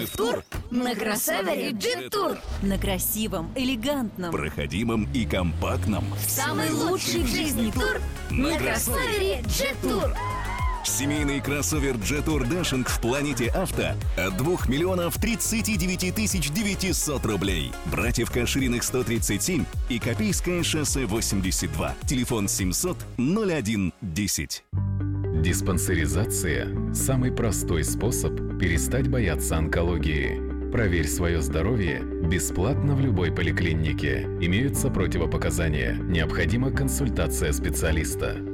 В тур на кроссовере Jet Tour. На красивом, элегантном, проходимом и компактном. Самый лучший в жизни тур на кроссовере Jet Tour. Семейный кроссовер Jet Tour Dashing в Планете Авто от 2 миллионов 39 тысяч 900 рублей. Братьев Кашириных 137 и Копейское шоссе 82. Телефон 700 01 10. Диспансеризация – самый простой способ перестать бояться онкологии. Проверь свое здоровье бесплатно в любой поликлинике. Имеются противопоказания. Необходима консультация специалиста.